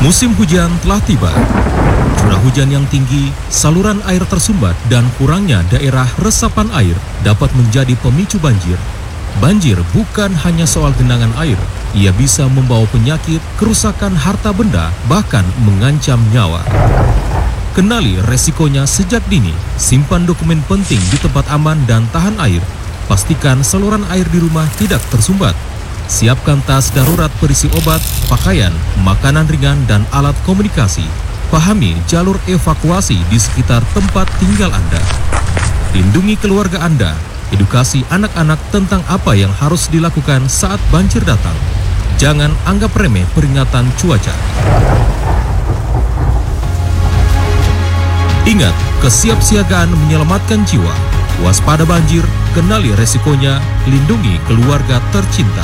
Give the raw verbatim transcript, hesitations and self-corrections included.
Musim hujan telah tiba. Curah hujan yang tinggi, saluran air tersumbat, dan kurangnya daerah resapan air dapat menjadi pemicu banjir. Banjir bukan hanya soal genangan air, ia bisa membawa penyakit, kerusakan harta benda, bahkan mengancam nyawa. Kenali resikonya sejak dini, simpan dokumen penting di tempat aman dan tahan air. Pastikan saluran air di rumah tidak tersumbat. Siapkan tas darurat berisi obat, pakaian, makanan ringan, dan alat komunikasi. Pahami jalur evakuasi di sekitar tempat tinggal Anda. Lindungi keluarga Anda. Edukasi anak-anak tentang apa yang harus dilakukan saat banjir datang. Jangan anggap remeh peringatan cuaca. Ingat, kesiapsiagaan menyelamatkan jiwa. Waspada banjir, kenali resikonya, lindungi keluarga tercinta.